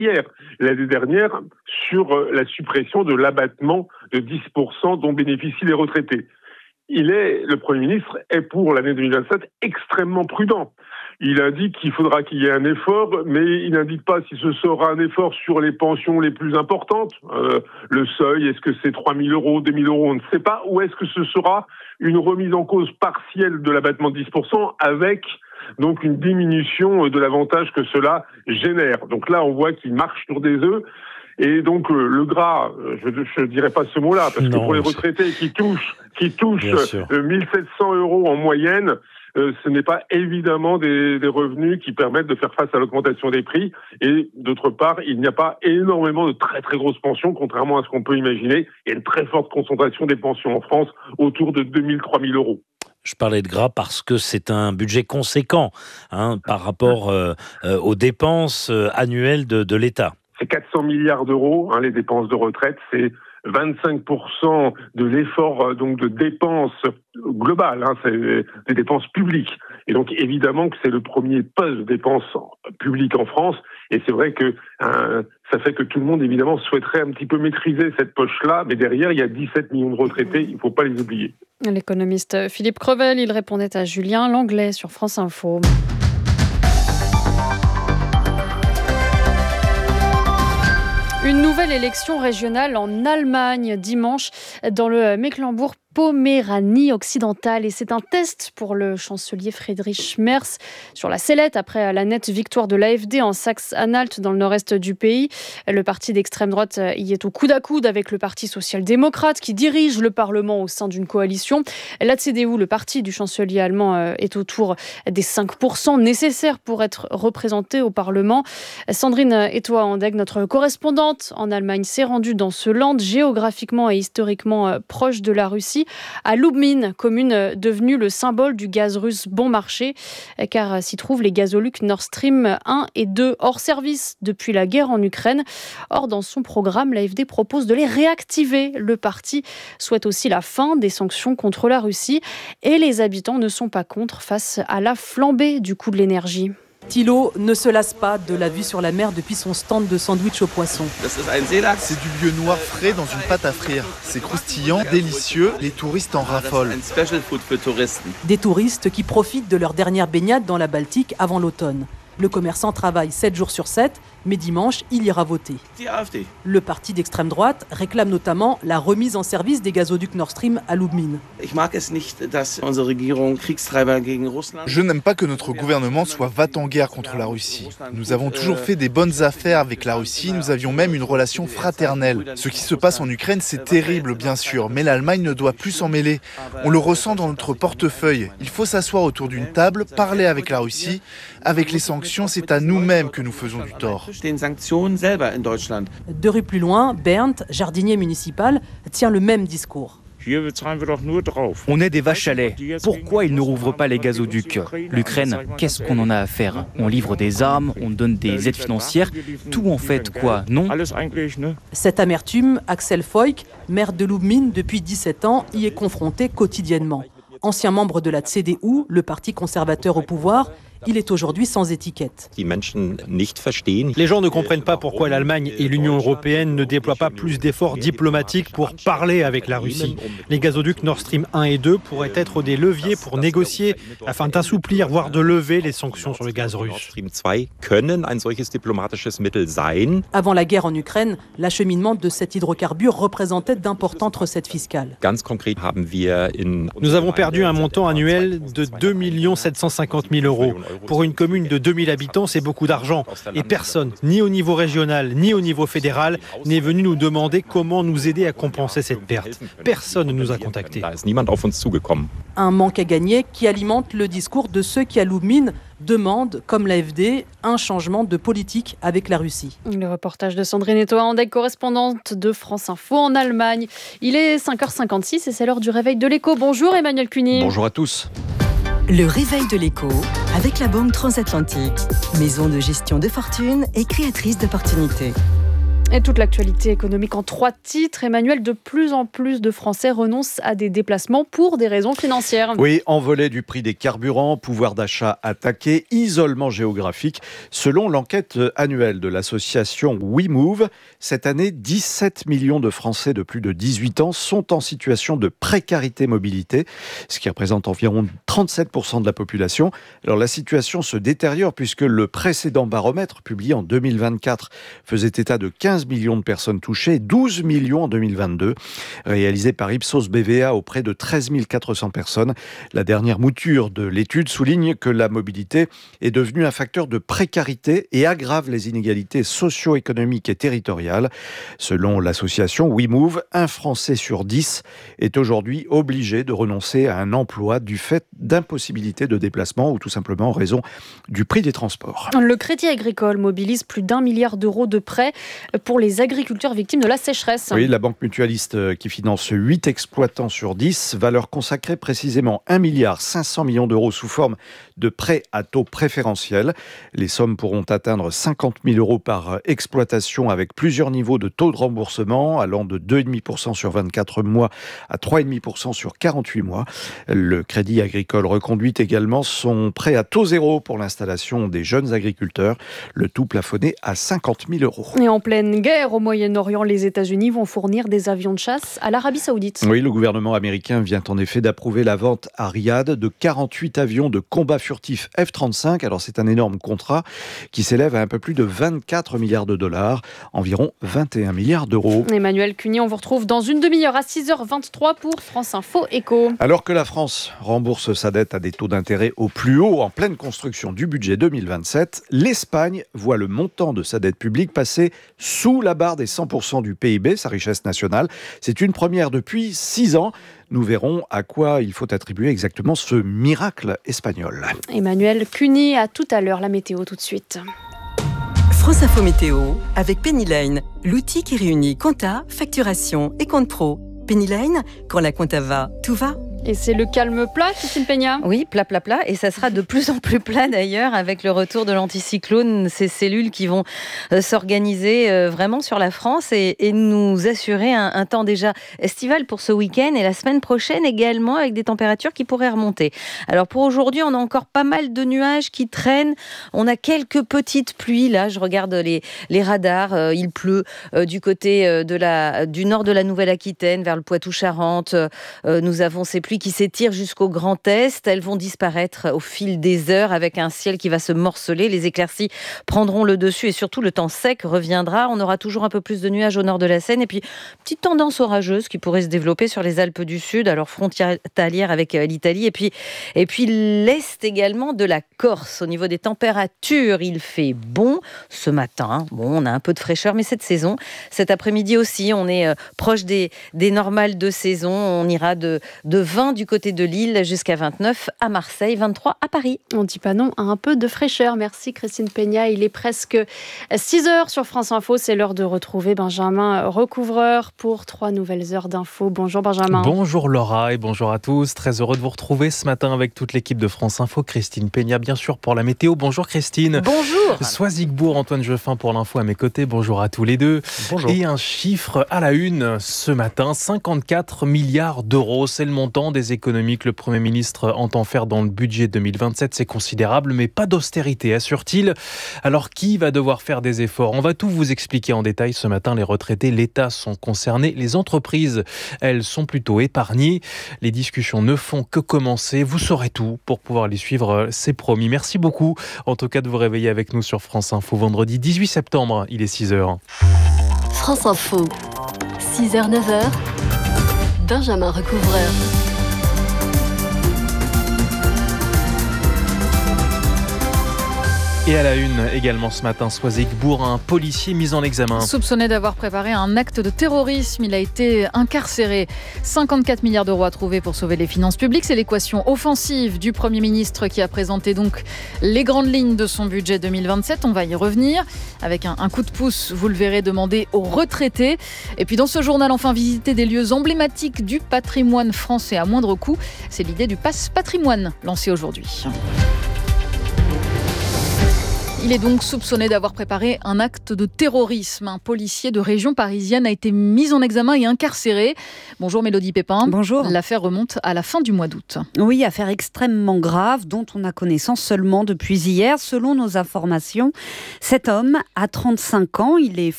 hier, l'année dernière, sur la suppression de l'abattement de 10% dont bénéficient les retraités. Le Premier ministre est pour l'année 2027 extrêmement prudent. Il indique qu'il faudra qu'il y ait un effort, mais il n'indique pas si ce sera un effort sur les pensions les plus importantes. Le seuil, est-ce que c'est 3 000 euros, 2 000 euros, on ne sait pas. Ou est-ce que ce sera une remise en cause partielle de l'abattement de 10% avec donc une diminution de l'avantage que cela génère. Donc là, on voit qu'il marche sur des œufs. Et donc le gras, je ne dirais pas ce mot-là, parce que pour les retraités qui touchent 1 700 euros en moyenne, ce n'est pas évidemment des revenus qui permettent de faire face à l'augmentation des prix. Et d'autre part, il n'y a pas énormément de très très grosses pensions, contrairement à ce qu'on peut imaginer. Il y a une très forte concentration des pensions en France, autour de 2 000, 3 000 euros. Je parlais de gras parce que c'est un budget conséquent par rapport aux dépenses annuelles de l'État. C'est 400 milliards d'euros, les dépenses de retraite, c'est 25% de l'effort donc de dépenses globales, c'est des dépenses publiques. Et donc évidemment que c'est le premier poste de dépenses publiques en France. Et c'est vrai que ça fait que tout le monde évidemment souhaiterait un petit peu maîtriser cette poche-là. Mais derrière, il y a 17 millions de retraités, il ne faut pas les oublier. L'économiste Philippe Crevel, il répondait à Julien Langlais sur France Info. Une nouvelle élection régionale en Allemagne dimanche dans le Mecklembourg-Poméranie occidentale. Et c'est un test pour le chancelier Friedrich Merz sur la sellette après la nette victoire de l'AfD en Saxe-Anhalt dans le nord-est du pays. Le parti d'extrême droite y est au coude à coude avec le parti social-démocrate qui dirige le Parlement au sein d'une coalition. La CDU, le parti du chancelier allemand, est autour des 5% nécessaires pour être représenté au Parlement. Sandrine Etoa-Andeg, notre correspondante en Allemagne, s'est rendue dans ce land géographiquement et historiquement proche de la Russie, à Lubmin, commune devenue le symbole du gaz russe bon marché, car s'y trouvent les gazoducs Nord Stream 1 et 2 hors service depuis la guerre en Ukraine. Or, dans son programme, l'AfD propose de les réactiver. Le parti souhaite aussi la fin des sanctions contre la Russie et les habitants ne sont pas contre face à la flambée du coût de l'énergie. Thilo ne se lasse pas de la vue sur la mer depuis son stand de sandwich au poisson. C'est du lieu noir frais dans une pâte à frire. C'est croustillant, délicieux, les touristes en raffolent. Des touristes qui profitent de leur dernière baignade dans la Baltique avant l'automne. Le commerçant travaille 7 jours sur 7, mais dimanche, il ira voter. Le parti d'extrême droite réclame notamment la remise en service des gazoducs Nord Stream à Lubmin. Je n'aime pas que notre gouvernement soit va-t-en-guerre contre la Russie. Nous avons toujours fait des bonnes affaires avec la Russie, nous avions même une relation fraternelle. Ce qui se passe en Ukraine, c'est terrible bien sûr, mais l'Allemagne ne doit plus s'en mêler. On le ressent dans notre portefeuille. Il faut s'asseoir autour d'une table, parler avec la Russie. Avec les sanctions, c'est à nous-mêmes que nous faisons du tort. 2 rues plus loin, Bernd, jardinier municipal, tient le même discours. On est des vaches à lait. Pourquoi ils ne rouvrent pas les gazoducs ? L'Ukraine, qu'est-ce qu'on en a à faire ? On livre des armes, on donne des aides financières. Tout en fait quoi, non ? Cette amertume, Axel Voigt, maire de Lubmin depuis 17 ans, y est confronté quotidiennement. Ancien membre de la CDU, le parti conservateur au pouvoir, il est aujourd'hui sans étiquette. Les gens ne comprennent pas pourquoi l'Allemagne et l'Union européenne ne déploient pas plus d'efforts diplomatiques pour parler avec la Russie. Les gazoducs Nord Stream 1 et 2 pourraient être des leviers pour négocier afin d'assouplir, voire de lever les sanctions sur le gaz russe. Avant la guerre en Ukraine, l'acheminement de cet hydrocarbure représentait d'importantes recettes fiscales. Nous avons perdu un montant annuel de 2 750 000 euros. Pour une commune de 2000 habitants, c'est beaucoup d'argent. Et personne, ni au niveau régional, ni au niveau fédéral, n'est venu nous demander comment nous aider à compenser cette perte. Personne ne nous a contactés. Un manque à gagner qui alimente le discours de ceux qui, à Lubmin, demandent, comme l'AfD, un changement de politique avec la Russie. Le reportage de Sandrine Etoa-Andeg, correspondante de France Info en Allemagne. Il est 5h56 et c'est l'heure du réveil de l'écho. Bonjour Emmanuel Cuny. Bonjour à tous. Le réveil de l'écho avec la Banque Transatlantique, maison de gestion de fortune et créatrice d'opportunités. Et toute l'actualité économique en 3 titres. Emmanuel, de plus en plus de Français renoncent à des déplacements pour des raisons financières. Oui, envolée du prix des carburants, pouvoir d'achat attaqué, isolement géographique. Selon l'enquête annuelle de l'association WeMove, cette année, 17 millions de Français de plus de 18 ans sont en situation de précarité mobilité, ce qui représente environ 37% de la population. Alors la situation se détériore puisque le précédent baromètre, publié en 2024, faisait état de 15 millions de personnes touchées, 12 millions en 2022, réalisé par Ipsos BVA auprès de 13 400 personnes. La dernière mouture de l'étude souligne que la mobilité est devenue un facteur de précarité et aggrave les inégalités socio-économiques et territoriales. Selon l'association WeMove, un Français sur 10 est aujourd'hui obligé de renoncer à un emploi du fait d'impossibilité de déplacement ou tout simplement en raison du prix des transports. Le Crédit Agricole mobilise plus d'1 milliard d'euros de prêts pour les agriculteurs victimes de la sécheresse. Oui, la banque mutualiste qui finance 8 exploitants sur 10 va leur consacrer précisément 1,5 milliard d'euros sous forme de prêts à taux préférentiels. Les sommes pourront atteindre 50 000 euros par exploitation avec plusieurs niveaux de taux de remboursement allant de 2,5% sur 24 mois à 3,5% sur 48 mois. Le Crédit Agricole reconduit également son prêt à taux zéro pour l'installation des jeunes agriculteurs, le tout plafonné à 50 000 euros. Et en pleine guerre au Moyen-Orient, les États-Unis vont fournir des avions de chasse à l'Arabie Saoudite. Oui, le gouvernement américain vient en effet d'approuver la vente à Riyad de 48 avions de combat furtif F-35. Alors c'est un énorme contrat qui s'élève à un peu plus de 24 milliards de dollars, environ 21 milliards d'euros. Emmanuel Cuny, on vous retrouve dans une demi-heure à 6h23 pour France Info Éco. Alors que la France rembourse sa dette à des taux d'intérêt au plus haut en pleine construction du budget 2027, l'Espagne voit le montant de sa dette publique passer sous la barre des 100% du PIB, sa richesse nationale. C'est une première depuis 6 ans. Nous verrons à quoi il faut attribuer exactement ce miracle espagnol. Emmanuel Cuny, à tout à l'heure, la météo tout de suite. France Info Météo avec Pennyline, l'outil qui réunit compta, facturation et compte pro. Pennyline, quand la compta va, tout va. Et c'est le calme plat, Christine Peña ? Oui, plat. Et ça sera de plus en plus plat d'ailleurs avec le retour de l'anticyclone, ces cellules qui vont s'organiser vraiment sur la France et nous assurer un temps déjà estival pour ce week-end et la semaine prochaine également avec des températures qui pourraient remonter. Alors pour aujourd'hui, on a encore pas mal de nuages qui traînent. On a quelques petites pluies. Là, je regarde les radars. Il pleut du côté du nord de la Nouvelle-Aquitaine vers le Poitou-Charentes. Nous avons ces pluies qui s'étirent jusqu'au Grand Est. Elles vont disparaître au fil des heures avec un ciel qui va se morceler. Les éclaircies prendront le dessus et surtout le temps sec reviendra. On aura toujours un peu plus de nuages au nord de la Seine et puis petite tendance orageuse qui pourrait se développer sur les Alpes du Sud, alors frontalière avec l'Italie et puis l'est également de la Corse. Au niveau des températures, il fait bon ce matin. Bon, on a un peu de fraîcheur, mais cette saison, cet après-midi aussi, on est proche des normales de saison. On ira de 20 du côté de Lille jusqu'à 29 à Marseille, 23 à Paris. On ne dit pas non à un peu de fraîcheur. Merci Christine Peña. Il est presque 6h sur France Info. C'est l'heure de retrouver Benjamin Recouvreur pour 3 nouvelles heures d'infos. Bonjour Benjamin. Bonjour Laura et bonjour à tous. Très heureux de vous retrouver ce matin avec toute l'équipe de France Info. Christine Peña bien sûr pour la météo. Bonjour Christine. Bonjour. Soisigbourg, Antoine Jeffin pour l'info à mes côtés. Bonjour à tous les deux. Bonjour. Et un chiffre à la une ce matin, 54 milliards d'euros. C'est le montant des économies que le Premier ministre entend faire dans le budget 2027. C'est considérable, mais pas d'austérité, assure-t-il. Alors, qui va devoir faire des efforts ? On va tout vous expliquer en détail ce matin. Les retraités, l'État sont concernés. Les entreprises, elles, sont plutôt épargnées. Les discussions ne font que commencer. Vous saurez tout pour pouvoir les suivre, c'est promis. Merci beaucoup, en tout cas, de vous réveiller avec nous sur France Info. Vendredi 18 septembre, il est 6h. France Info, 6h, 9h, Benjamin Recouvreur. Et à la une également ce matin, Soisigbourg, un policier mis en examen. Soupçonné d'avoir préparé un acte de terrorisme, il a été incarcéré. 54 milliards d'euros à trouver pour sauver les finances publiques. C'est l'équation offensive du Premier ministre qui a présenté donc les grandes lignes de son budget 2027. On va y revenir avec un coup de pouce, vous le verrez, demandé aux retraités. Et puis dans ce journal, enfin visiter des lieux emblématiques du patrimoine français à moindre coût. C'est l'idée du pass patrimoine lancé aujourd'hui. Il est donc soupçonné d'avoir préparé un acte de terrorisme. Un policier de région parisienne a été mis en examen et incarcéré. Bonjour Mélodie Pépin. Bonjour. L'affaire remonte à la fin du mois d'août. Oui, affaire extrêmement grave dont on a connaissance seulement depuis hier. Selon nos informations, cet homme a 35 ans. Il est